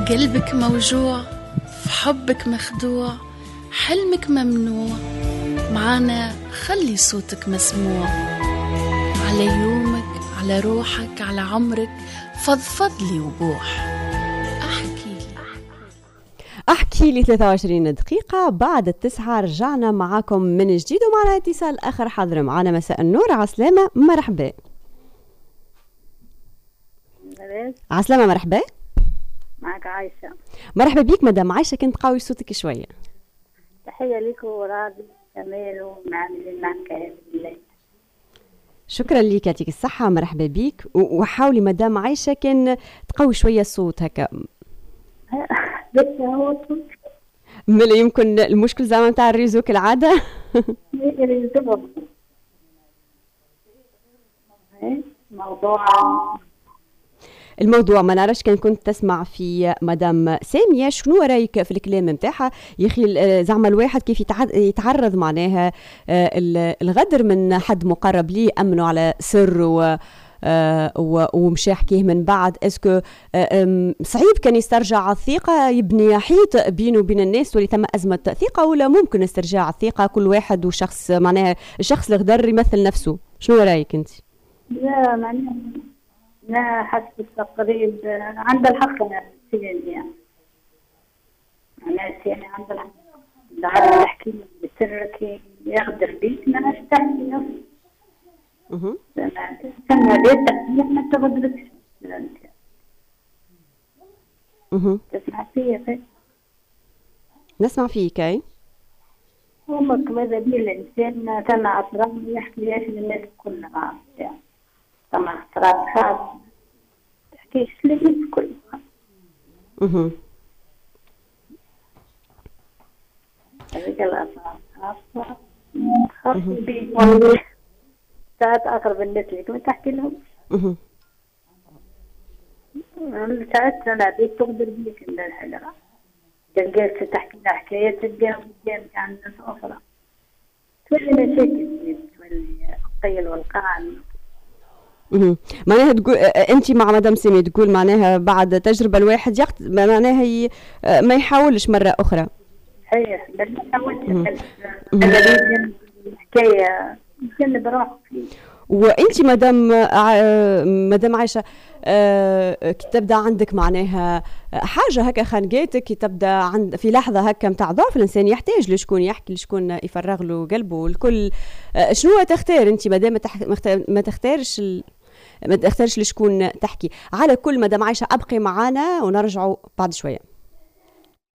قلبك موجوع، في حبك مخدوع، حلمك ممنوع، معانا خلي صوتك مسموع. على يومك، على روحك، على عمرك، فضفضلي وبوح. احكي لي 23 دقيقة بعد التسعة رجعنا معاكم من جديد ومعنا اتصال اخر حاضر معنا. مساء النور، عسلامة، مرحبا. عسلامة، مرحبا. معك عايشة. مرحبا بيك مدام عايشة، كنت قوي صوتك شوية. تحية لك وراضي كمال ومعاملين معك بالله. شكرا لك، يعطيك الصحة، مرحبا بيك. وحاولي مدام عايشة كان تقوي شوية الصوت هكا. بس هو الصوت ملا يمكن المشكل زعما نتاع الريزو كالعادة. الموضوع ما نعرفش، كان كنت تسمع في مدام سامية شنو رايك في الكلام نتاعها؟ يا اخي زعما الواحد كيف يتعرض معناها الغدر من حد مقرب ليه، امنه على سر ومشى حكيه من بعد. اسكو صعيب كان يسترجع الثقة، يبني حيط بينه وبين الناس واللي تم أزمة ثقة، ولا ممكن استرجاع الثقة كل واحد وشخص معناها الشخص الغدر يمثل نفسه؟ شنو رأيك أنت؟ لا معناها لا، حسب التقريب عند الحق يعني عند الحق. دعنا تحكي بسرك يغدر بيك ما تحكي نفسك. استنى ليه ما تغدركش. تسمع فيا؟ نسمع فيك. اي امك ماذا بيه الانسان كان اطراف يحكي ليش للناس كلها يعني طبعا اطراف خاص تحكيش للناس كلها. هذيك الاطراف خاصة بيه ساعات أقرب الناس ليك ما تحكي لهم. ساعات أنا بيت تقدر بيك إلا الحاجة جلست تحكي لها حكايات تلقاها قدامك عن ناس أخرى، تولي مشاكل، تولي القيل والقال. معناها تقول أنت مع مدام سامي تقول معناها بعد تجربة الواحد معناها ما يحاولش مرة أخرى. صحيح، بس ما حاولش الحكاية يجنب روحه فيه. وانت مدام عايشه كي تبدا عندك معناها حاجه هكا خانقاتك، كي تبدا في لحظه هكا نتاع ضعف الانسان يحتاج لشكون يحكي، لشكون يفرغ له قلبه الكل، شنو تختار انت مادام ما تختارش لشكون تحكي؟ على كل مدام عايشه ابقي معانا ونرجعوا بعد شويه.